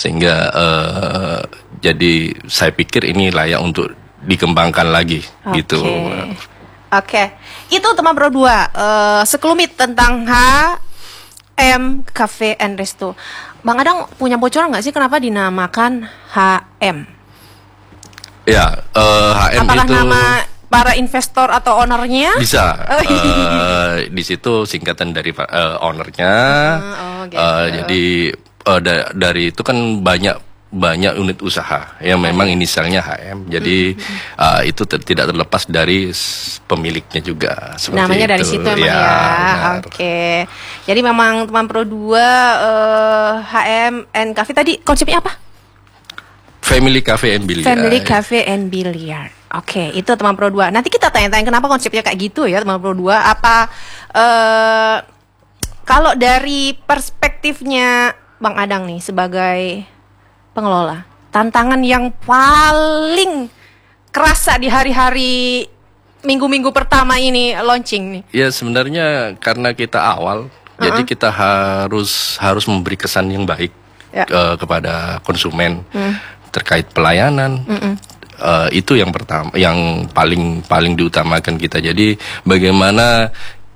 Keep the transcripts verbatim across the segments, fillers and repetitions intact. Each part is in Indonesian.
sehingga uh, jadi saya pikir ini layak untuk dikembangkan lagi okay. gitu. Oke, okay. Itu teman Pro dua uh, sekelumit tentang H M Cafe and Resto. Bang Adang punya bocoran nggak sih kenapa dinamakan H M? Ya, uh, H M apakah itu nama para investor atau ownernya? Bisa. Oh, uh, di situ singkatan dari uh, ownernya. Uh, oh, gitu. uh, jadi uh, da dari itu kan banyak banyak unit usaha yang memang inisialnya H M. Jadi mm-hmm. uh, itu tidak terlepas dari pemiliknya juga. Namanya itu. Dari situ emang ya. ya. Oke. Okay. Jadi memang teman Pro dua uh, H M and Cafe tadi konsepnya apa? Family Cafe and Billiard. Family Cafe and Billiard. Oke, okay, itu teman Pro dua. Nanti kita tanya-tanya kenapa konsepnya kayak gitu ya teman Pro dua. Apa uh, kalau dari perspektifnya Bang Adang nih sebagai pengelola, tantangan yang paling kerasa di hari-hari minggu-minggu pertama ini launching nih? Ya sebenarnya karena kita awal, uh-uh. jadi kita harus harus memberi kesan yang baik ya. uh, kepada konsumen hmm. terkait pelayanan. Uh-uh. Uh, itu yang pertama, yang paling paling diutamakan kita. Jadi bagaimana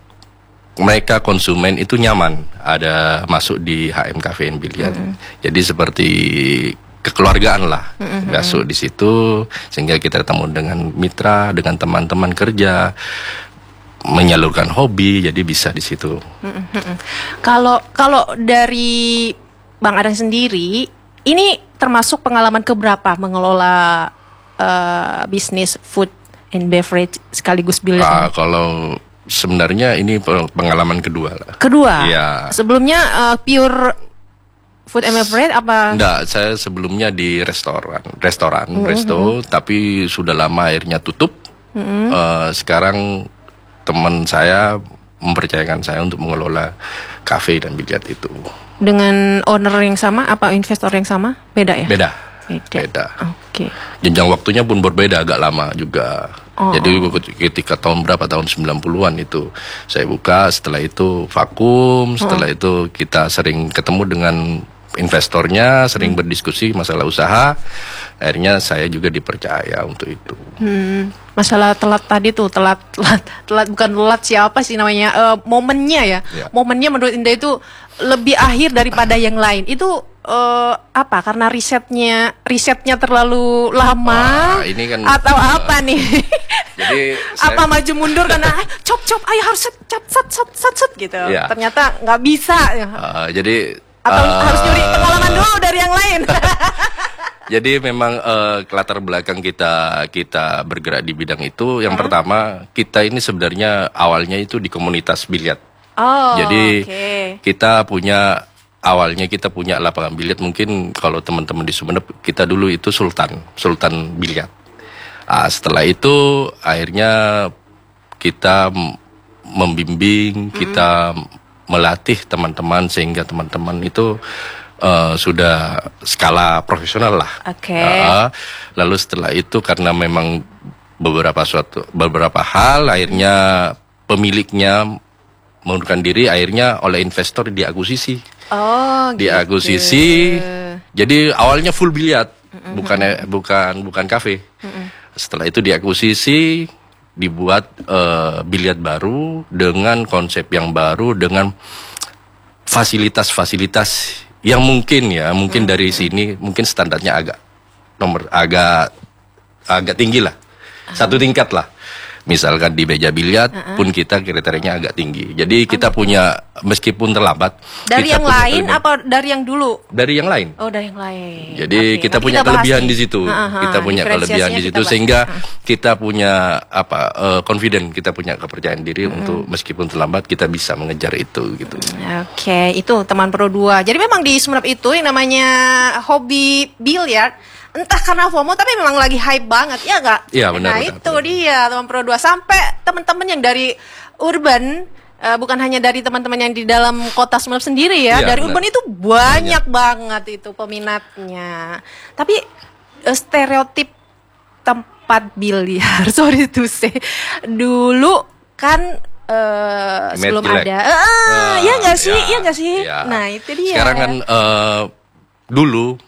mereka konsumen itu nyaman ada masuk di H M Cafe and Billiard. Mm-hmm. Jadi seperti kekeluargaan lah, mm-hmm. masuk di situ sehingga kita ketemu dengan mitra, dengan teman-teman kerja, menyalurkan hobi, jadi bisa di situ. Mm-hmm. Kalau kalau dari Bang Adang sendiri, ini termasuk pengalaman keberapa mengelola uh, bisnis food and beverage sekaligus billiard? Uh, kalau sebenarnya ini pengalaman kedua lah. Kedua? Iya. Sebelumnya uh, pure food and beverage apa? Enggak, saya sebelumnya di restoran, restoran, mm-hmm. resto, tapi sudah lama akhirnya tutup. Mm-hmm. Uh, sekarang teman saya mempercayakan saya untuk mengelola kafe dan billiard itu. Dengan owner yang sama, apa investor yang sama? Beda ya? Beda. Beda. Beda. Oke. Okay. Jenjang waktunya pun berbeda, agak lama juga. Oh. Jadi ketika tahun berapa, tahun sembilan puluhan itu saya buka, setelah itu vakum, setelah oh. itu kita sering ketemu dengan investornya, sering hmm. berdiskusi masalah usaha. Akhirnya saya juga dipercaya untuk itu. Hmm. Masalah telat tadi tuh, telat, telat, telat bukan telat siapa sih namanya, uh, momennya ya. ya. Momennya menurut Indah itu lebih akhir daripada yang lain. Itu uh, apa? Karena risetnya, risetnya terlalu lama. Wah, ini kan, atau uh, apa nih? Jadi apa saya... maju mundur karena cop cop, ayo harus set set set set set, set gitu. Ya. Ternyata nggak bisa. Uh, jadi atau uh, harus nyuri pengalaman dulu dari yang lain. Jadi memang uh, latar belakang kita kita bergerak di bidang itu. Yang hmm. pertama, kita ini sebenarnya awalnya itu di komunitas biliar. Oh, jadi okay. kita punya awalnya kita punya lapangan biliar. Mungkin kalau teman-teman di Sumeneb, kita dulu itu Sultan, Sultan Biliar. Nah, setelah itu akhirnya kita membimbing, hmm. kita melatih teman-teman sehingga teman-teman itu Uh, sudah skala profesional lah. Oke. Okay. Uh, lalu setelah itu karena memang beberapa suatu beberapa hal akhirnya pemiliknya mengundurkan diri, akhirnya oleh investor diakuisisi. Oh. Diakuisisi. Gitu. Jadi awalnya full biliar, mm-hmm. bukan bukan bukan kafe. Mm-hmm. Setelah itu diakuisisi, dibuat uh, biliar baru dengan konsep yang baru, dengan fasilitas-fasilitas yang mungkin ya, mungkin hmm. dari sini mungkin standarnya agak nomor agak agak tinggi lah, uh-huh. satu tingkat lah. Misalkan di meja biliar uh-huh. pun kita kriterianya agak tinggi. Jadi kita oh, punya meskipun terlambat. Dari yang lain kelebihan. Apa dari yang dulu? Dari yang lain. Oh, dari yang lain. Jadi okay. kita Nanti punya kita kelebihan di situ. Uh-huh. Kita punya kelebihan di situ sehingga uh-huh. kita punya apa uh, confident, kita punya kepercayaan diri uh-huh. untuk meskipun terlambat kita bisa mengejar itu gitu. Oke, okay. itu teman Pro dua. Jadi memang di Sumeneb itu yang namanya hobi biliar, entah karena FOMO tapi memang lagi hype banget, ya nggak? Iya benar. Nah benar, itu benar. dia teman Pro dua. Sampai teman-teman yang dari urban, uh, bukan hanya dari teman-teman yang di dalam kota Sumeneb sendiri ya, ya dari benar. Urban itu banyak, banyak banget itu peminatnya. Tapi uh, stereotip tempat biliar, sorry to say, dulu kan uh, sebelum jelek. ada, uh, uh, ya nggak sih, ya nggak sih. Ya. Nah itu dia. Sekarang kan uh, dulu